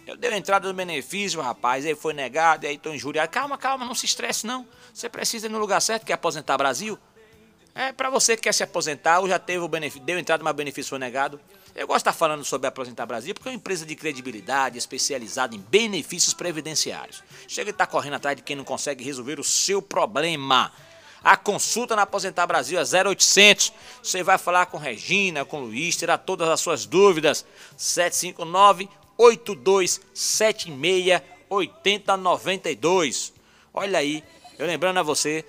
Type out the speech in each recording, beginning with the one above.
Eu dei a entrada do benefício, rapaz, aí foi negado, aí tô injuriado. Calma, calma, não se estresse não. Você precisa ir no lugar certo, que é Aposentar Brasil. Pra você que quer se aposentar, ou já teve o benefício, deu entrada, mas o benefício foi negado. Eu gosto de estar falando sobre a Aposentar Brasil, porque é uma empresa de credibilidade, especializada em benefícios previdenciários. Chega de estar correndo atrás de quem não consegue resolver o seu problema. A consulta na Aposentar Brasil é 0800. Você vai falar com Regina, com Luiz, tirar todas as suas dúvidas. 759-8276-8092. Olha aí, eu lembrando a você,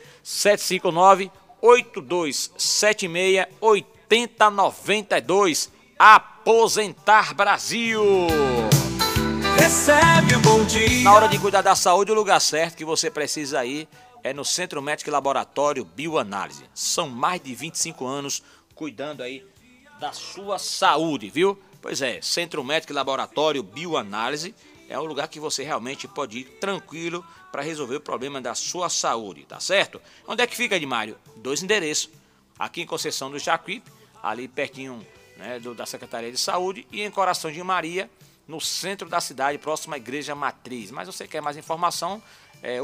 759-8276-8092. Aposentar Brasil. Recebe um bom dia. Na hora de cuidar da saúde, o lugar certo que você precisa ir é no Centro Médico e Laboratório Bioanálise. São mais de 25 anos cuidando aí da sua saúde, viu? Pois é, Centro Médico e Laboratório Bioanálise é um lugar que você realmente pode ir tranquilo para resolver o problema da sua saúde, tá certo? Onde é que fica, Edmário? 2 endereços. Aqui em Conceição do Jacuípe, ali pertinho, né, da Secretaria de Saúde, e em Coração de Maria, no centro da cidade, próximo à Igreja Matriz. Mas você quer mais informação? É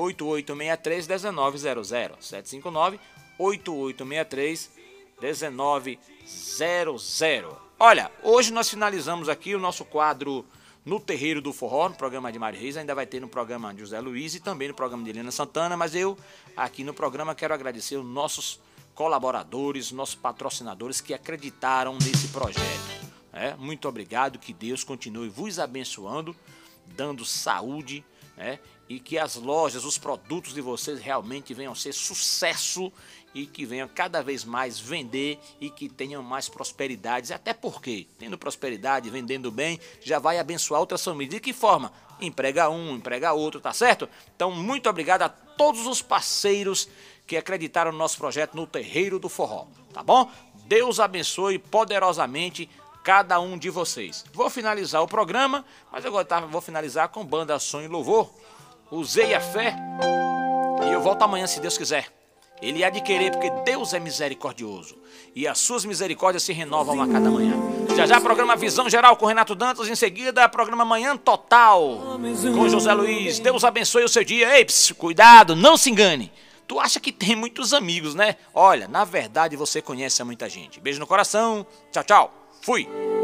8863-1900, 759-8863-1900. Olha, hoje nós finalizamos aqui o nosso quadro No Terreiro do Forró, no programa de Mário Reis, ainda vai ter no programa de José Luiz e também no programa de Helena Santana, mas eu, aqui no programa, quero agradecer os nossos colaboradores, nossos patrocinadores que acreditaram nesse projeto. Muito obrigado, que Deus continue vos abençoando, dando saúde, e que as lojas, os produtos de vocês realmente venham a ser sucesso e que venham cada vez mais vender e que tenham mais prosperidades, até porque, tendo prosperidade, vendendo bem, já vai abençoar outras famílias. De que forma? Emprega um, emprega outro, tá certo? Então, muito obrigado a todos os parceiros que acreditaram no nosso projeto No Terreiro do Forró, tá bom? Deus abençoe poderosamente cada um de vocês. Vou finalizar o programa, mas agora vou finalizar com banda Som e Louvor. Usei a fé e eu volto amanhã, se Deus quiser. Ele há de querer, porque Deus é misericordioso e as suas misericórdias se renovam a cada manhã. Já programa Visão Geral com Renato Dantas, em seguida programa Manhã Total com José Luiz. Deus abençoe o seu dia. Ei, cuidado, não se engane. Tu acha que tem muitos amigos, né? Olha, na verdade você conhece muita gente. Beijo no coração, tchau, tchau, fui.